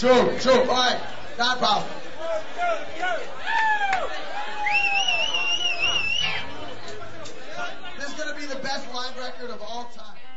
True. All right. Not a problem. This is going to be the best live record of all time.